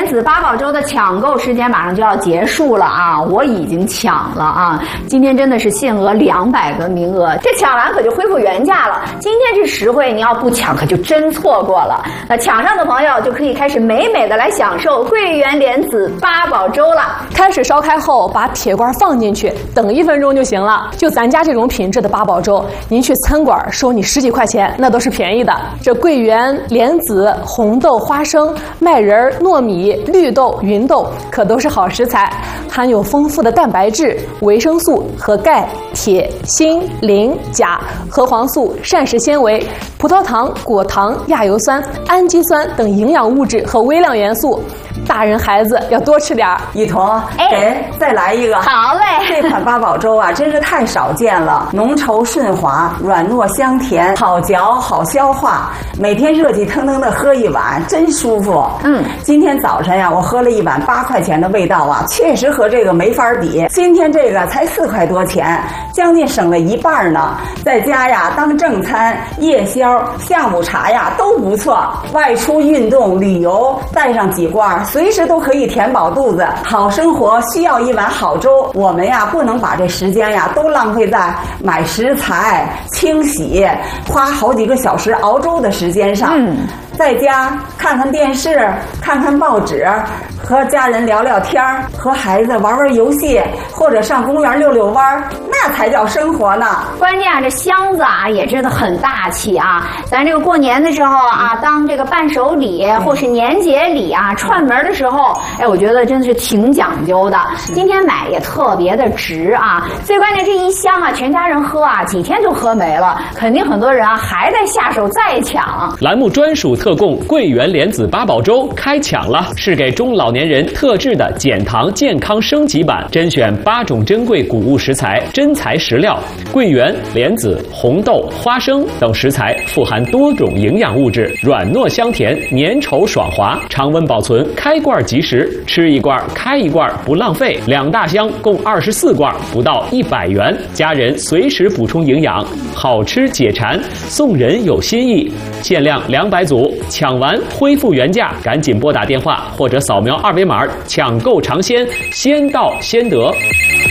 莲子八宝粥的抢购时间马上就要结束了啊！我已经抢了啊！今天真的是限额200个名额，这抢完可就恢复原价了。今天这实惠，你要不抢可就真错过了。那抢上的朋友就可以开始美美的来享受桂圆莲子八宝粥了。 开水烧开后，把铁罐放进去，等1分钟就行了。就咱家这种品质的八宝粥，您去餐馆收你10几块钱，那都是便宜的。这桂圆、莲子、红豆、花生、麦仁、糯米、绿豆、芸豆可都是好食材，含有丰富的蛋白质、维生素和钙、铁、锌、磷、钾、核黄素、膳食纤维、葡萄糖、果糖、亚油酸、氨基酸等营养物质和微量元素。大人孩子要多吃点儿。 一彤，再来一个。 好嘞。 这款八宝粥啊，真是太少见了，浓稠顺滑，软糯香甜，好嚼好消化。每天热气腾腾的喝一碗，真舒服。今天早晨呀，我喝了一碗8块钱的味道啊，确实和这个没法比。今天这个才4块多钱，将近省了1半呢。在家呀，当正餐、夜宵、下午茶呀都不错。外出运动、旅游，带上几罐，随时都可以填饱肚子。好生活需要一碗好粥，我们呀不能把这时间呀都浪费在买食材、清洗、花好几个小时熬粥的时间上。在家看看电视，看看报纸，和家人聊聊天，和孩子玩玩游戏，或者上公园溜溜弯，那才叫生活呢。 关键啊，这箱子啊也真的很大气啊！咱这个过年的时候啊，当这个伴手礼或是年节礼啊，串门的时候，我觉得真的是挺讲究的。今天买也特别的值啊！最关键这一箱啊，全家人喝啊，几天就喝没了，肯定很多人啊还在下手再抢。 栏目专属特供桂圆莲子八宝粥开抢了，是给中老年人特制的减糖健康升级版，甄选8种珍贵谷物食材、真材实料，桂圆、莲子、红豆、花生等食材富含多种营养物质，软糯香甜，粘稠爽滑，常温保存，开罐即食，吃一罐开一罐不浪费。2大箱共24罐，不到100元，家人随时补充营养，好吃解馋，送人有新意。限量200组，抢完恢复原价，赶紧拨打电话或者扫描2维码抢购尝鲜，先到先得。